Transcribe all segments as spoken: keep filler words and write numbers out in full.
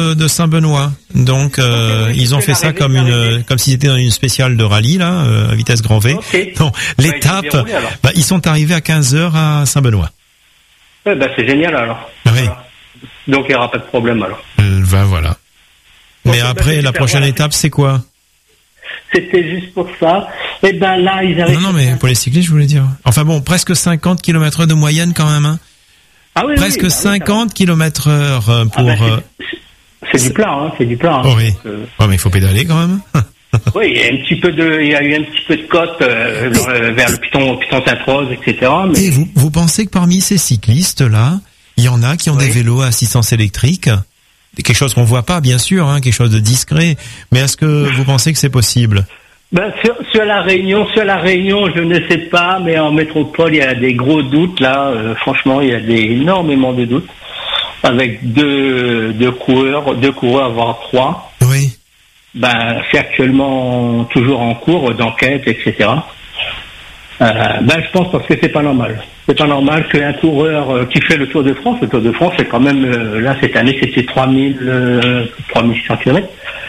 de Saint-Benoît. Donc euh, okay, ils ont fait ça comme une, comme s'ils étaient dans une spéciale de rallye là, euh, à vitesse grand V. Okay. Non, l'étape, bah, déroulé, bah, ils sont arrivés à quinze heures à Saint-Benoît. Ouais, bah c'est génial alors. Oui. Voilà. Donc il n'y aura pas de problème alors. Euh, bah, voilà. Mais okay, après, bah, la prochaine voilà. étape, c'est quoi? C'était juste pour ça. Et ben là, ils arrivent. Non, non, mais pour les cyclistes, je voulais dire. Enfin bon, presque cinquante kilomètres heure de moyenne quand même. Hein. Ah oui, presque oui, bah, cinquante oui, kilomètres heure pour. Ah, bah, c'est, c'est du plat, hein, c'est du plat. Hein. Oh, oui. Donc, euh... ouais, mais il faut pédaler quand même. Oui, il y a un petit peu de, il y a eu un petit peu de côte euh, et... vers le Piton, Piton Sainte-Rose, et cetera. Mais... Et vous, vous pensez que parmi ces cyclistes-là, il y en a qui ont oui. des vélos à assistance électrique? Quelque chose qu'on voit pas, bien sûr, hein, quelque chose de discret. Mais est-ce que vous pensez que c'est possible? Ben, sur, sur la Réunion, sur la Réunion, je ne sais pas, mais en métropole, il y a des gros doutes, là. Euh, franchement, il y a des, énormément de doutes. Avec deux, deux coureurs, deux coureurs, voire trois. Oui. Ben, c'est actuellement toujours en cours d'enquête, et cetera. Euh, ben, je pense parce que c'est pas normal. C'est pas normal qu'un coureur euh, qui fait le Tour de France, le Tour de France, c'est quand même, euh, là, cette année, c'était trois mille, euh, trois mille six cents kilomètres.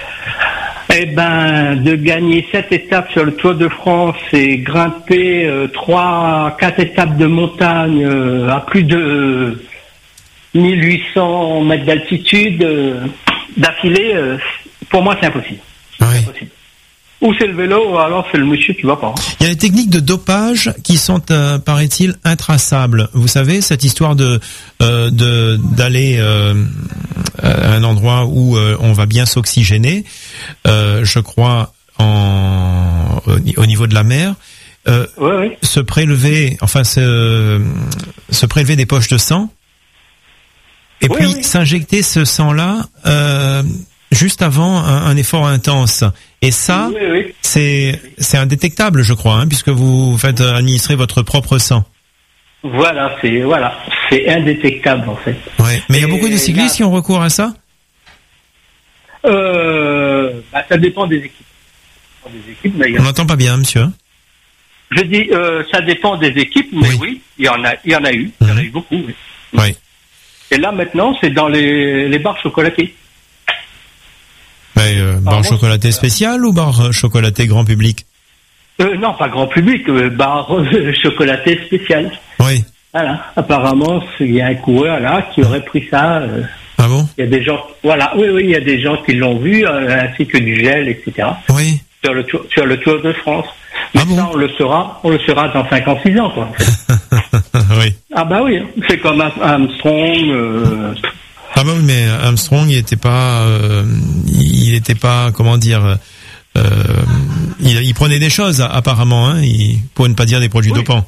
Eh ben, de gagner sept étapes sur le Tour de France et grimper euh, trois, quatre étapes de montagne euh, à plus de mille huit cents mètres d'altitude euh, d'affilée, euh, pour moi, c'est impossible. Oui. C'est impossible. Ou c'est le vélo, ou alors c'est le monsieur qui va pas. Il y a des techniques de dopage qui sont, euh, paraît-il, intraçables. Vous savez, cette histoire de euh, de d'aller euh, à un endroit où euh, on va bien s'oxygéner, euh, je crois, en au niveau de la mer, euh, oui, oui. se prélever, enfin se se prélever des poches de sang, et oui, puis oui. s'injecter ce sang-là euh, juste avant un, un effort intense. Et ça, oui, oui. c'est c'est indétectable, je crois, hein, puisque vous faites administrer votre propre sang. Voilà, c'est voilà, c'est indétectable en fait. Ouais. Mais il y a beaucoup de cyclistes là, qui ont recours à ça. Euh, bah, ça dépend des équipes. Des équipes mais On n'entend pas bien, monsieur. Je dis, euh, ça dépend des équipes, mais oui, oui il y en a, il y en a eu, il y en a eu beaucoup. Oui. Oui. Et là maintenant, c'est dans les les barres chocolatées. Mais euh, barre chocolatée spéciale ou barre chocolatée grand public? euh, Non, pas grand public, euh, barre euh, chocolatée spéciale. Oui. Voilà. Apparemment, il y a un coureur là qui aurait pris ça. Euh, ah bon? Il y a des gens, voilà, oui, oui, il y a des gens qui l'ont vu, euh, ainsi que du gel, et cetera. Oui. Sur le tour, sur le Tour de France. Mais ah bon? ça, on le saura, on le saura dans cinquante-six ans, quoi. Oui. Ah bah oui, c'est comme Armstrong. Euh, Ah bah oui, mais Armstrong, il était pas, euh, il était pas, comment dire, euh, il, il prenait des choses apparemment, hein, il, pour ne pas dire des produits oui. dopants.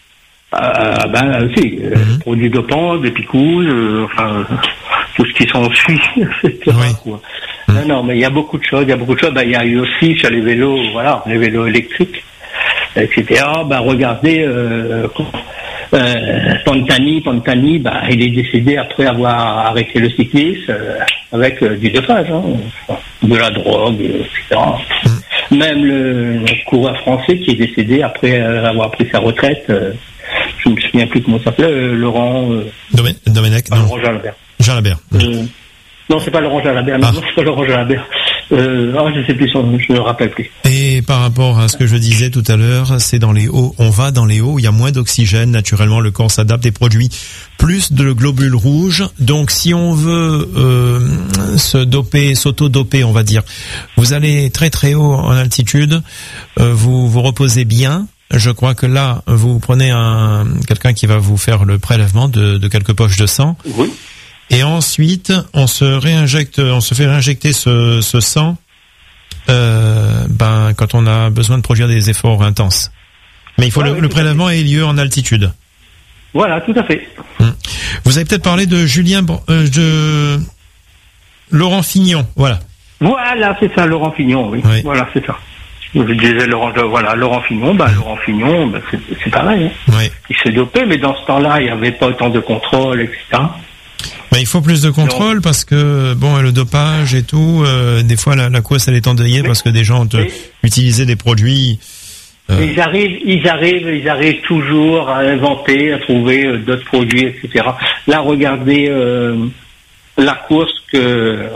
Ah ben si, euh, mm-hmm. produits dopants, des picouses, euh, enfin tout ce qui s'ensuit, et cetera. Oui. Quoi. Mm. Non, non, mais il y a beaucoup de choses, il y a beaucoup de choses. Ben, il y a eu aussi sur les vélos, voilà, les vélos électriques, et cetera. Ben regardez. Euh, Euh, Pantani, Pantani, bah, il est décédé après avoir arrêté le cyclisme euh, avec euh, du dopage, hein, de la drogue, et cetera. Mm. Même le, le coureur français qui est décédé après euh, avoir pris sa retraite, euh, je ne me souviens plus comment ça s'appelait, euh, Laurent... Euh, Domé- Domenech, non. Laurent Jalabert. Jalabert. Euh, non, c'est pas Laurent Jalabert, ah. non, c'est pas Laurent Jalabert. Euh, oh, je sais plus son, je me rappelle plus. Et par rapport à ce que je disais tout à l'heure, c'est dans les hauts, on va dans les hauts, il y a moins d'oxygène, naturellement le corps s'adapte et produit plus de globules rouges. Donc si on veut euh, se doper, s'auto-doper, on va dire, vous allez très très haut en altitude, euh, vous vous reposez bien. Je crois que là, vous prenez un quelqu'un qui va vous faire le prélèvement de, de quelques poches de sang. Oui. Et ensuite, on se réinjecte, on se fait réinjecter ce, ce sang, euh, ben, quand on a besoin de produire des efforts intenses. Mais il faut ah, le, oui, le prélèvement ait lieu en altitude. Voilà, tout à fait. Hum. Vous avez peut-être parlé de Julien, euh, de Laurent Fignon, voilà. Voilà, c'est ça, Laurent Fignon, oui. oui. Voilà, c'est ça. Je disais Laurent, voilà, Laurent Fignon, ben, Laurent Fignon, ben, c'est, c'est pareil. Hein. Oui. Il s'est dopé, mais dans ce temps-là, il n'y avait pas autant de contrôle, et cetera. Ben, il faut plus de contrôle non. parce que bon le dopage et tout, euh, des fois la, la course elle est endeuillée parce que des gens ont utilisé des produits. Euh... Ils arrivent, ils arrivent, ils arrivent toujours à inventer, à trouver euh, d'autres produits, et cetera. Là, regardez euh, la course que